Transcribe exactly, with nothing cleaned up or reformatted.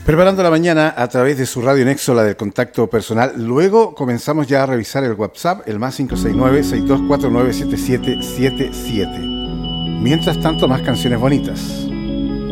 Preparando la mañana a través de su radio Nexo, la del contacto personal. Luego comenzamos ya a revisar el WhatsApp, el más cinco seis nueve, seis dos cuatro nueve, siete siete siete siete. Mientras tanto, más canciones bonitas.